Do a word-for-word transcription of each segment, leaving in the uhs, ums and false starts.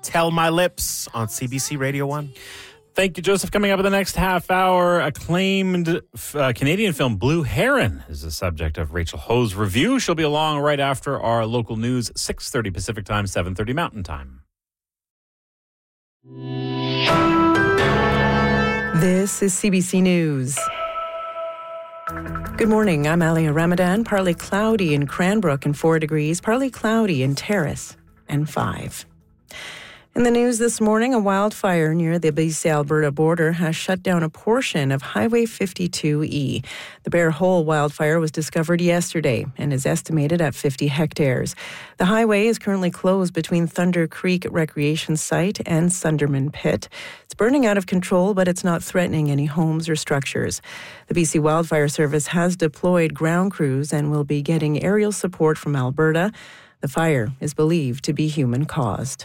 Tell My Lips on C B C Radio one. Thank you, Joseph. Coming up in the next half hour, acclaimed uh, Canadian film Blue Heron is the subject of Rachel Ho's review. She'll be along right after our local news, six thirty Pacific Time, seven thirty Mountain Time. This is C B C News. Good morning. I'm Alia Ramadan. Partly cloudy in Cranbrook and four degrees. Partly cloudy in Terrace and five. In the news this morning, a wildfire near the B C-Alberta border has shut down a portion of Highway fifty-two E. The Bear Hole wildfire was discovered yesterday and is estimated at fifty hectares. The highway is currently closed between Thunder Creek Recreation Site and Sunderman Pit. It's burning out of control, but it's not threatening any homes or structures. The B C Wildfire Service has deployed ground crews and will be getting aerial support from Alberta. The fire is believed to be human-caused.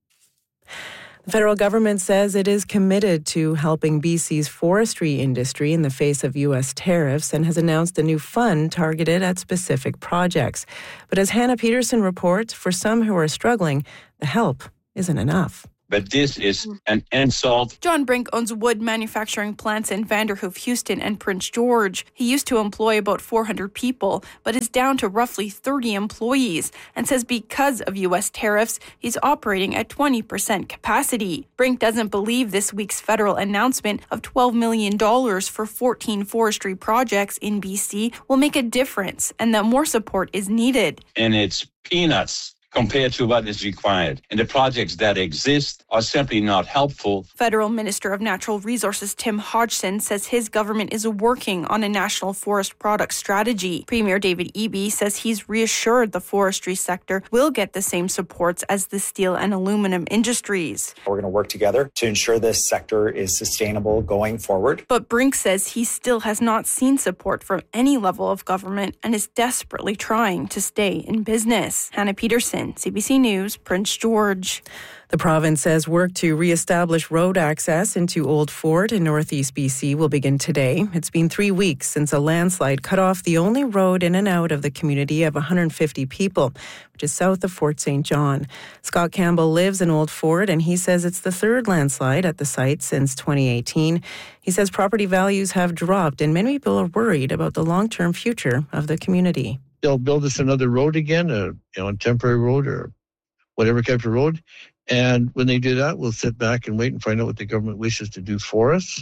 The federal government says it is committed to helping B C's forestry industry in the face of U S tariffs and has announced a new fund targeted at specific projects. But as Hannah Peterson reports, for some who are struggling, the help isn't enough. But this is an insult. John Brink owns wood manufacturing plants in Vanderhoof, Houston, and Prince George. He used to employ about four hundred people, but is down to roughly thirty employees, and says because of U S tariffs, he's operating at twenty percent capacity. Brink doesn't believe this week's federal announcement of twelve million dollars for fourteen forestry projects in B C will make a difference, and that more support is needed. And it's peanuts compared to what is required. And the projects that exist are simply not helpful. Federal Minister of Natural Resources Tim Hodgson says his government is working on a national forest product strategy. Premier David Eby says he's reassured the forestry sector will get the same supports as the steel and aluminum industries. We're going to work together to ensure this sector is sustainable going forward. But Brink says he still has not seen support from any level of government and is desperately trying to stay in business. Hannah Peterson, C B C News, Prince George. The province says work to re-establish road access into Old Fort in northeast B C will begin today. It's been three weeks since a landslide cut off the only road in and out of the community of one hundred fifty people, which is south of Fort Saint John. Scott Campbell lives in Old Fort, and he says it's the third landslide at the site since twenty eighteen. He says property values have dropped, and many people are worried about the long-term future of the community. They'll build us another road again, a, you know, a temporary road or whatever type of road. And when they do that, we'll sit back and wait and find out what the government wishes to do for us.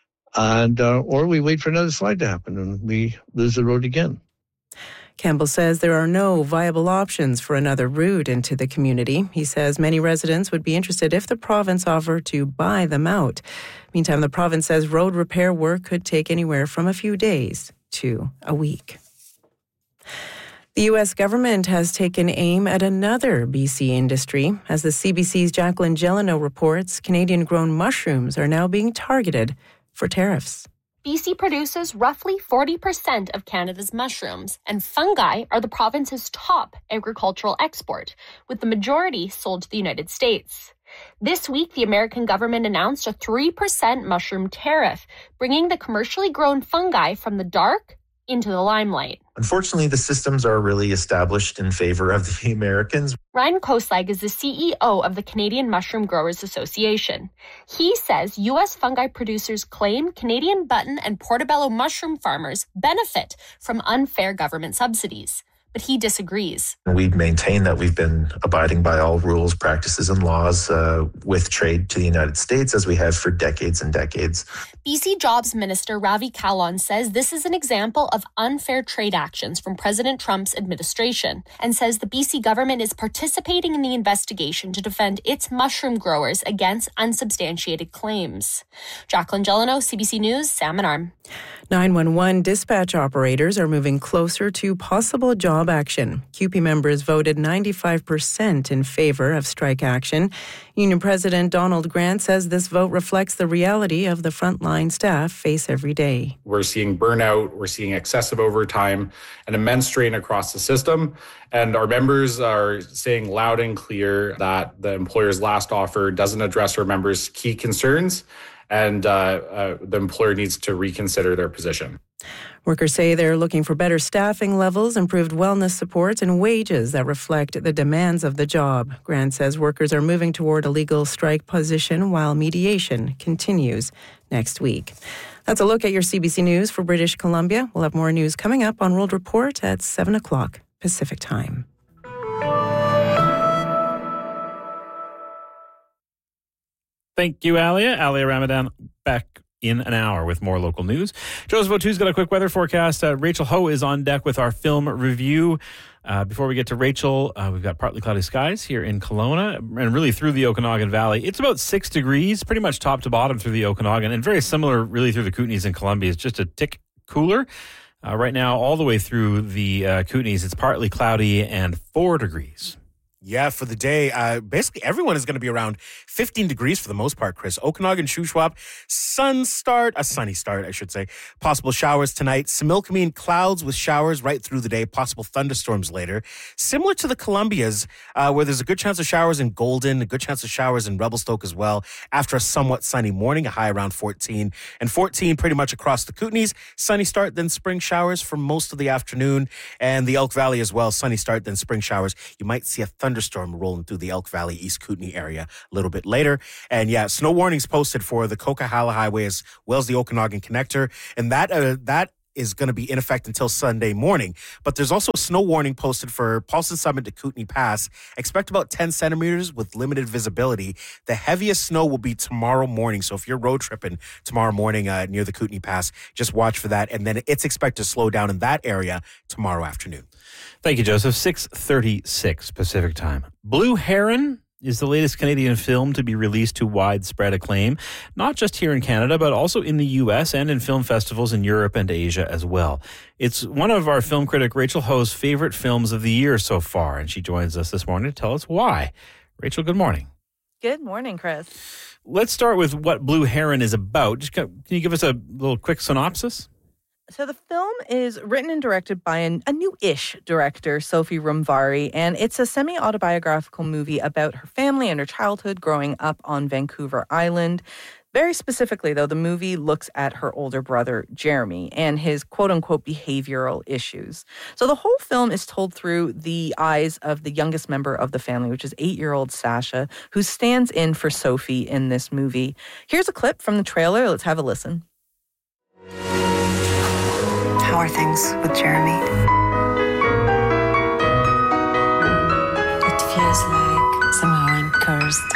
And uh, or we wait for another slide to happen and we lose the road again. Campbell says there are no viable options for another route into the community. He says many residents would be interested if the province offered to buy them out. Meantime, the province says road repair work could take anywhere from a few days to a week. The U S government has taken aim at another B C industry. As the C B C's Jacqueline Gelano reports, Canadian-grown mushrooms are now being targeted for tariffs. B C produces roughly forty percent of Canada's mushrooms, and fungi are the province's top agricultural export, with the majority sold to the United States. This week, the American government announced a three percent mushroom tariff, bringing the commercially grown fungi from the dark into the limelight. Unfortunately, the systems are really established in favor of the Americans. Ryan Koslag is the C E O of the Canadian Mushroom Growers Association. He says U S fungi producers claim Canadian button and portobello mushroom farmers benefit from unfair government subsidies. But he disagrees. We maintain that we've been abiding by all rules, practices, and laws uh, with trade to the United States, as we have for decades and decades. B C Jobs Minister Ravi Kahlon says this is an example of unfair trade actions from President Trump's administration, and says the B C government is participating in the investigation to defend its mushroom growers against unsubstantiated claims. Jacqueline Gelano, C B C News, Salmon Arm. nine one one dispatch operators are moving closer to possible job action. C U P E members voted ninety-five percent in favor of strike action. Union President Donald Grant says this vote reflects the reality of the frontline staff face every day. We're seeing burnout, we're seeing excessive overtime, and immense strain across the system. And our members are saying loud and clear that the employer's last offer doesn't address our members' key concerns. and uh, uh, the employer needs to reconsider their position. Workers say they're looking for better staffing levels, improved wellness supports, and wages that reflect the demands of the job. Grant says workers are moving toward a legal strike position while mediation continues next week. That's a look at your C B C News for British Columbia. We'll have more news coming up on World Report at seven o'clock Pacific Time. Thank you, Alia. Alia Ramadan back in an hour with more local news. Joseph O'Toole's got a quick weather forecast. Uh, Rachel Ho is on deck with our film review. Uh, before we get to Rachel, uh, we've got partly cloudy skies here in Kelowna and really through the Okanagan Valley. It's about six degrees, pretty much top to bottom through the Okanagan, and very similar really through the Kootenays and Columbia. It's just a tick cooler. Uh, right now, all the way through the uh, Kootenays, it's partly cloudy and four degrees. Yeah, for the day, uh, basically everyone is going to be around fifteen degrees for the most part, Chris. Okanagan, Shuswap, sun start, a sunny start, I should say. Possible showers tonight. Similkameen, clouds with showers right through the day. Possible thunderstorms later. Similar to the Columbias, uh, where there's a good chance of showers in Golden, a good chance of showers in Revelstoke as well. After a somewhat sunny morning, a high around fourteen. And fourteen pretty much across the Kootenays. Sunny start, then spring showers for most of the afternoon. And the Elk Valley as well. Sunny start, then spring showers. You might see a thunderstorm rolling through the Elk Valley, East Kootenay area a little bit later. And yeah, snow warnings posted for the Coquihalla Highway as well as the Okanagan Connector. And that uh, that is going to be in effect until Sunday morning. But there's also a snow warning posted for Paulson Summit to Kootenay Pass. Expect about ten centimeters with limited visibility. The heaviest snow will be tomorrow morning. So if you're road tripping tomorrow morning uh, near the Kootenay Pass, just watch for that. And then it's expected to slow down in that area tomorrow afternoon. Thank you, Joseph. six thirty-six Pacific Time. Blue Heron is the latest Canadian film to be released to widespread acclaim, not just here in Canada, but also in the U S and in film festivals in Europe and Asia as well. It's one of our film critic Rachel Ho's favorite films of the year so far, and she joins us this morning to tell us why. Rachel, good morning. Good morning, Chris. Let's start with what Blue Heron is about. Just can you give us a little quick synopsis? So the film is written and directed by an, a new-ish director, Sophie Rumvari, and it's a semi-autobiographical movie about her family and her childhood growing up on Vancouver Island. Very specifically, though, the movie looks at her older brother, Jeremy, and his quote-unquote behavioral issues. So the whole film is told through the eyes of the youngest member of the family, which is eight-year-old Sasha, who stands in for Sophie in this movie. Here's a clip from the trailer. Let's have a listen. How are things with Jeremy? It feels like somehow I'm cursed.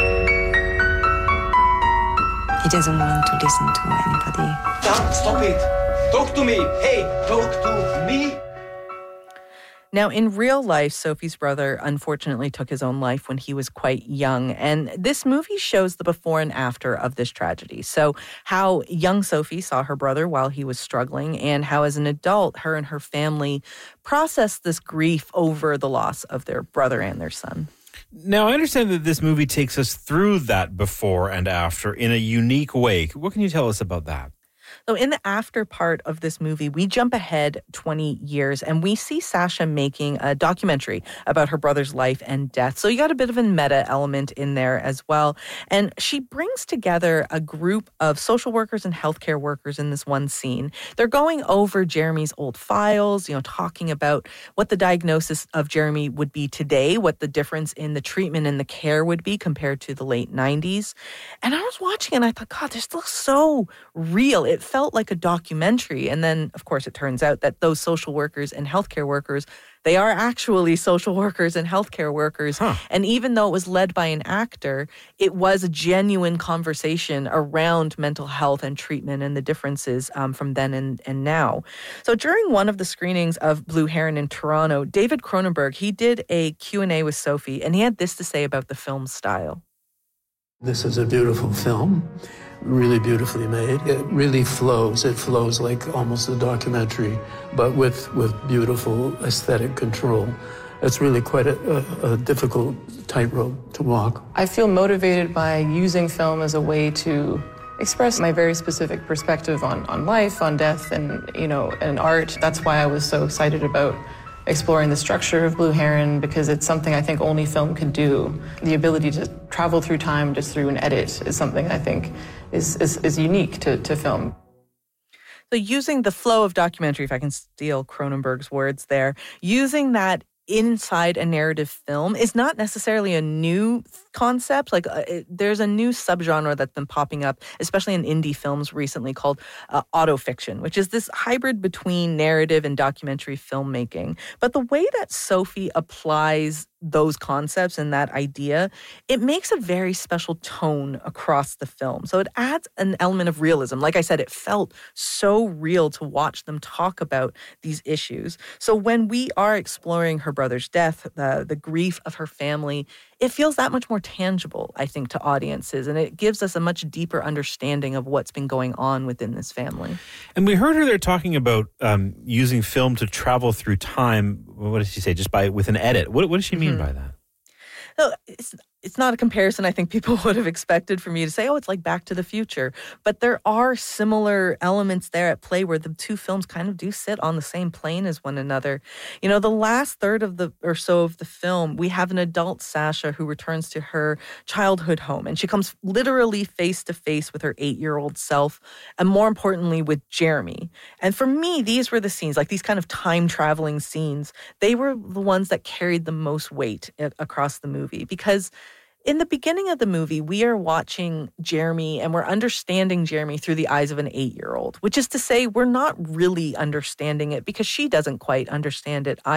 He doesn't want to listen to anybody. Stop, stop it. Talk to me. Hey, talk to me. Now, in real life, Sophie's brother unfortunately took his own life when he was quite young. And this movie shows the before and after of this tragedy. So how young Sophie saw her brother while he was struggling, and how as an adult, her and her family processed this grief over the loss of their brother and their son. Now, I understand that this movie takes us through that before and after in a unique way. What can you tell us about that? So in the after part of this movie, we jump ahead twenty years and we see Sasha making a documentary about her brother's life and death. So you got a bit of a meta element in there as well. And she brings together a group of social workers and healthcare workers in this one scene. They're going over Jeremy's old files, you know, talking about what the diagnosis of Jeremy would be today, what the difference in the treatment and the care would be compared to the late nineties. And I was watching and I thought, God, this looks so real. It felt like a documentary. And then, of course, it turns out that those social workers and healthcare workers, they are actually social workers and healthcare workers. Huh. And even though it was led by an actor, it was a genuine conversation around mental health and treatment and the differences um, from then and, and now. So during one of the screenings of Blue Heron in Toronto, David Cronenberg, he did a Q and A with Sophie, and he had this to say about the film's style. This is a beautiful film. Really beautifully made. It really flows. It flows like almost a documentary, but with, with beautiful aesthetic control. It's really quite a, a, a difficult tightrope to walk. I feel motivated by using film as a way to express my very specific perspective on, on life, on death, and, you know, and art. That's why I was so excited about exploring the structure of Blue Heron because it's something I think only film could do. The ability to travel through time just through an edit is something I think is, is, is unique to, to film. So using the flow of documentary, if I can steal Cronenberg's words there, using that inside a narrative film is not necessarily a new concept. Like uh, it, there's a new subgenre that's been popping up, especially in indie films recently, called uh, autofiction, which is this hybrid between narrative and documentary filmmaking. But the way that Sophie applies those concepts and that idea, it makes a very special tone across the film. So it adds an element of realism. Like I said, it felt so real to watch them talk about these issues. So when we are exploring her brother's death, the, the grief of her family, it feels that much more tangible, I think, to audiences. And it gives us a much deeper understanding of what's been going on within this family. And we heard her there talking about um, using film to travel through time. What did she say? Just by with an edit. What, what does she mean mm-hmm. by that? No, it's it's not a comparison I think people would have expected for me to say, oh, it's like Back to the Future. But there are similar elements there at play where the two films kind of do sit on the same plane as one another. You know, the last third of the or so of the film, we have an adult Sasha who returns to her childhood home. And she comes literally face to face with her eight-year-old self. And more importantly, with Jeremy. And for me, these were the scenes, like these kind of time-traveling scenes. They were the ones that carried the most weight across the movie. Because in the beginning of the movie, we are watching Jeremy and we're understanding Jeremy through the eyes of an eight-year-old, which is to say we're not really understanding it because she doesn't quite understand it either.